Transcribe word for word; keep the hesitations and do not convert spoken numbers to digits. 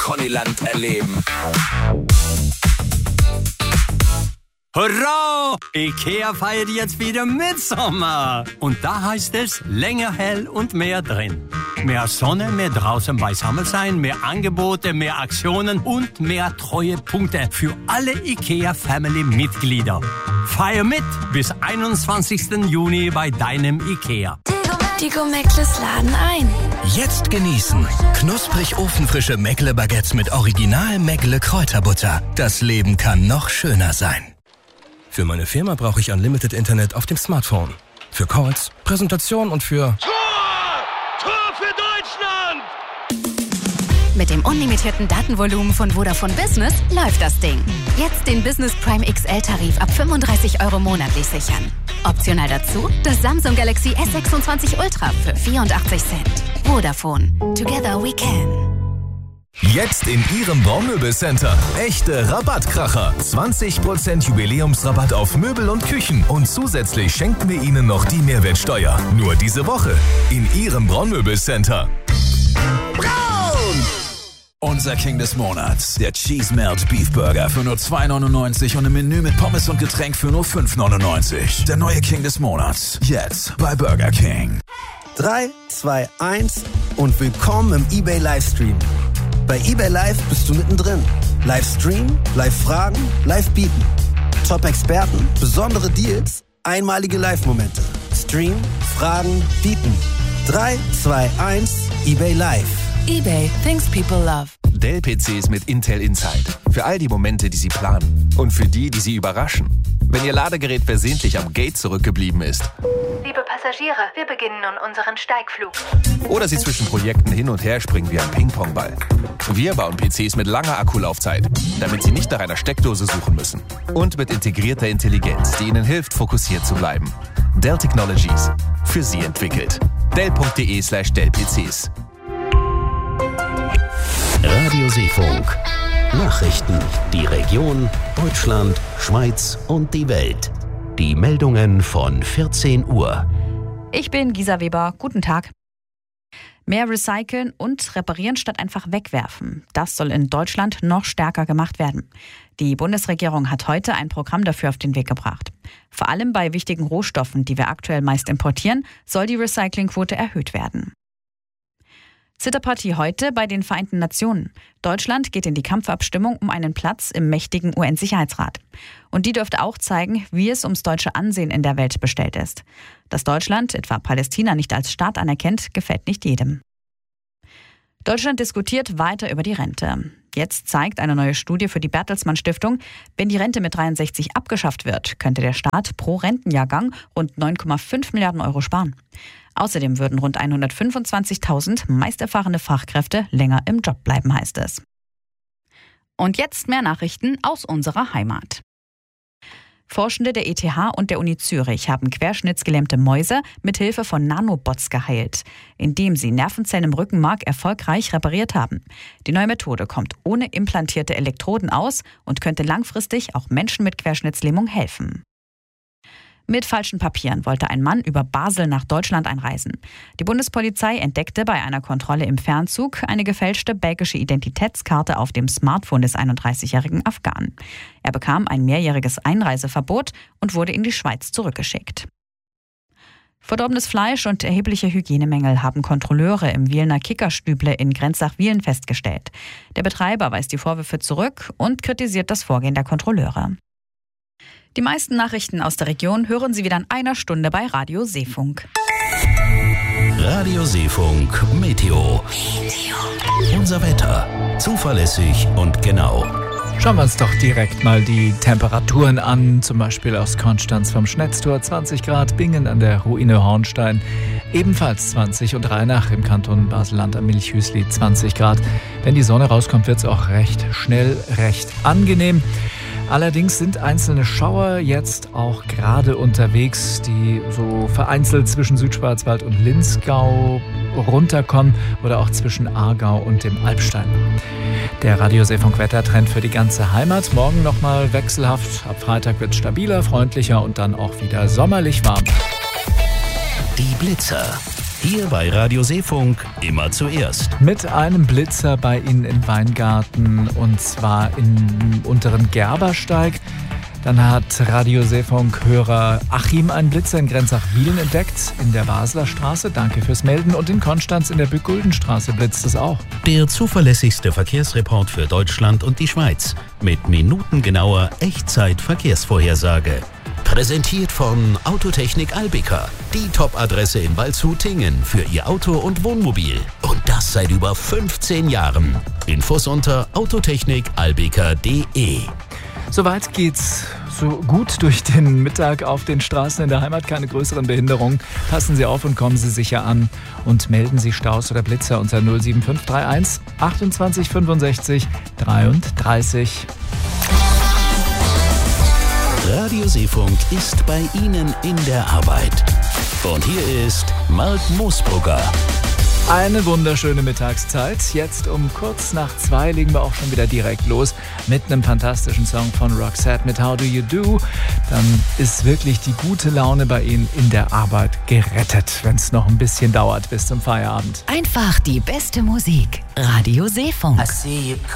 Connyland erleben. Hurra! IKEA feiert jetzt wieder Mitsommer. Und da heißt es länger hell und mehr drin. Mehr Sonne, mehr draußen beisammen sein, mehr Angebote, mehr Aktionen und mehr Treuepunkte für alle IKEA-Family-Mitglieder. Feier mit bis einundzwanzigsten Juni bei deinem IKEA. Die Go-Meckles laden ein. Jetzt genießen. Knusprig ofenfrische Meckle-Baguettes mit original Meckle-Kräuterbutter. Das Leben kann noch schöner sein. Für meine Firma brauche ich Unlimited Internet auf dem Smartphone. Für Calls, Präsentation und für... Tor! Tor für Deutschland! Mit dem unlimitierten Datenvolumen von Vodafone Business läuft das Ding. Jetzt den Business Prime X L-Tarif ab fünfunddreißig Euro monatlich sichern. Optional dazu das Samsung Galaxy S sechsundzwanzig Ultra für vierundachtzig Cent. Vodafone. Together we can. Jetzt in Ihrem Braunmöbelcenter. Echte Rabattkracher. zwanzig Prozent Jubiläumsrabatt auf Möbel und Küchen. Und zusätzlich schenken wir Ihnen noch die Mehrwertsteuer. Nur diese Woche in Ihrem Braunmöbelcenter. Braun! Unser King des Monats. Der Cheese Melt Beef Burger für nur zwei neunundneunzig und ein Menü mit Pommes und Getränk für nur fünf neunundneunzig. Der neue King des Monats. Jetzt bei Burger King. drei, zwei, eins und willkommen im eBay Livestream. Bei eBay Live bist du mittendrin. Live streamen, live fragen, live bieten. Top-Experten, besondere Deals, einmalige Live-Momente. Stream, fragen, bieten. drei, zwei, eins, eBay Live. eBay, things people love. Dell-P Cs mit Intel Inside. Für all die Momente, die Sie planen. Und für die, die Sie überraschen. Wenn Ihr Ladegerät versehentlich am Gate zurückgeblieben ist. Liebe Passagiere, wir beginnen nun unseren Steigflug. Oder Sie zwischen Projekten hin und her springen wie ein Ping-Pong-Ball. Wir bauen P Cs mit langer Akkulaufzeit, damit Sie nicht nach einer Steckdose suchen müssen. Und mit integrierter Intelligenz, die Ihnen hilft, fokussiert zu bleiben. Dell Technologies. Für Sie entwickelt. Dell.de slash Dell-PCs. Radio Seefunk. Nachrichten. Die Region, Deutschland, Schweiz und die Welt. Die Meldungen von vierzehn Uhr. Ich bin Gisa Weber. Guten Tag. Mehr recyceln und reparieren statt einfach wegwerfen. Das soll in Deutschland noch stärker gemacht werden. Die Bundesregierung hat heute ein Programm dafür auf den Weg gebracht. Vor allem bei wichtigen Rohstoffen, die wir aktuell meist importieren, soll die Recyclingquote erhöht werden. Zitterpartie heute bei den Vereinten Nationen. Deutschland geht in die Kampfabstimmung um einen Platz im mächtigen U N-Sicherheitsrat. Und die dürfte auch zeigen, wie es ums deutsche Ansehen in der Welt bestellt ist. Dass Deutschland etwa Palästina nicht als Staat anerkennt, gefällt nicht jedem. Deutschland diskutiert weiter über die Rente. Jetzt zeigt eine neue Studie für die Bertelsmann Stiftung, wenn die Rente mit dreiundsechzig abgeschafft wird, könnte der Staat pro Rentenjahrgang rund neun Komma fünf Milliarden Euro sparen. Außerdem würden rund hundertfünfundzwanzigtausend meist erfahrene Fachkräfte länger im Job bleiben, heißt es. Und jetzt mehr Nachrichten aus unserer Heimat. Forschende der E T H und der Uni Zürich haben querschnittsgelähmte Mäuse mit Hilfe von Nanobots geheilt, indem sie Nervenzellen im Rückenmark erfolgreich repariert haben. Die neue Methode kommt ohne implantierte Elektroden aus und könnte langfristig auch Menschen mit Querschnittslähmung helfen. Mit falschen Papieren wollte ein Mann über Basel nach Deutschland einreisen. Die Bundespolizei entdeckte bei einer Kontrolle im Fernzug eine gefälschte belgische Identitätskarte auf dem Smartphone des einunddreißigjährigen Afghanen. Er bekam ein mehrjähriges Einreiseverbot und wurde in die Schweiz zurückgeschickt. Verdorbenes Fleisch und erhebliche Hygienemängel haben Kontrolleure im Wielner Kickerstüble in Grenzach-Wielen festgestellt. Der Betreiber weist die Vorwürfe zurück und kritisiert das Vorgehen der Kontrolleure. Die meisten Nachrichten aus der Region hören Sie wieder in einer Stunde bei Radio Seefunk. Radio Seefunk Meteo. Meteo. Unser Wetter. Zuverlässig und genau. Schauen wir uns doch direkt mal die Temperaturen an. Zum Beispiel aus Konstanz vom Schnetztor zwanzig Grad, Bingen an der Ruine Hornstein ebenfalls zwanzig und Rheinach im Kanton Basel-Land am Milchhüsli zwanzig Grad. Wenn die Sonne rauskommt, wird es auch recht schnell, recht angenehm. Allerdings sind einzelne Schauer jetzt auch gerade unterwegs, die so vereinzelt zwischen Südschwarzwald und Linzgau runterkommen oder auch zwischen Aargau und dem Alpstein. Der Radio Seefunk Wettertrend für die ganze Heimat. Morgen nochmal wechselhaft. Ab Freitag wird es stabiler, freundlicher und dann auch wieder sommerlich warm. Die Blitzer. Hier bei Radio Seefunk immer zuerst. Mit einem Blitzer bei Ihnen im Weingarten und zwar im unteren Gerbersteig. Dann hat Radio Seefunk-Hörer Achim einen Blitzer in Grenzach-Wielen entdeckt, in der Basler Straße. Danke fürs Melden. Und in Konstanz in der Bück-Gulden-Straße blitzt es auch. Der zuverlässigste Verkehrsreport für Deutschland und die Schweiz. Mit minutengenauer Echtzeit-Verkehrsvorhersage. Präsentiert von Autotechnik Albika. Die Top-Adresse in Waldshut-Tingen für Ihr Auto und Wohnmobil. Und das seit über fünfzehn Jahren. Infos unter autotechnik albika punkt de. Soweit geht's so gut durch den Mittag auf den Straßen in der Heimat. Keine größeren Behinderungen. Passen Sie auf und kommen Sie sicher an. Und melden Sie Staus oder Blitzer unter null sieben fünf drei eins achtundzwanzig fünfundsechzig dreiunddreißig. Radio Seefunk ist bei Ihnen in der Arbeit. Und hier ist Mark Moosbrugger. Eine wunderschöne Mittagszeit. Jetzt um kurz nach zwei legen wir auch schon wieder direkt los mit einem fantastischen Song von Roxette mit How Do You Do. Dann ist wirklich die gute Laune bei Ihnen in der Arbeit gerettet, wenn es noch ein bisschen dauert bis zum Feierabend. Einfach die beste Musik. Radio Seefunk. I see you